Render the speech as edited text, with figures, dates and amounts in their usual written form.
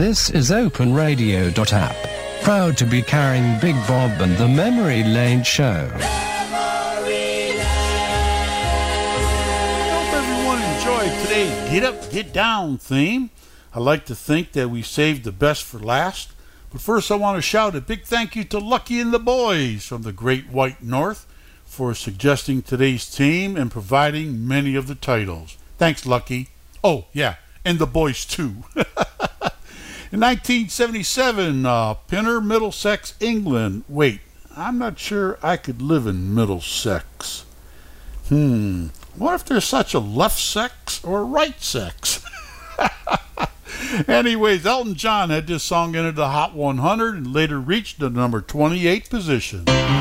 This is OpenRadio.app, proud to be carrying Big Bob and the Memory Lane Show. Hope everyone enjoyed today's Get Up, Get Down theme. I like to think that we saved the best for last. But first I want to shout a big thank you to Lucky and the boys from the Great White North for suggesting today's theme and providing many of the titles. Thanks, Lucky. Oh, yeah, and the boys too. In 1977, Pinner, Middlesex, England. Wait, I'm not sure I could live in Middlesex. What if there's such a left sex or a right sex? Anyways, Elton John had this song into the Hot 100 and later reached the number 28 position.